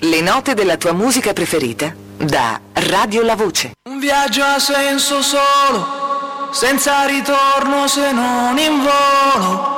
Le note della tua musica preferita da Radio La Voce. Un viaggio ha senso solo, senza ritorno se non in volo.